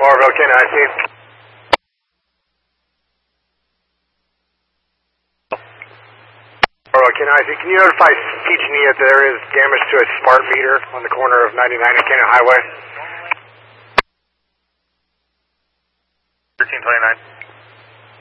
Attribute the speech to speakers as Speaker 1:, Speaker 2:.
Speaker 1: Morville, can I see? Morville, can I see? Can you notify PG&E if there is damage to a smart meter on the corner of 99 and Cannon Highway?
Speaker 2: 1329.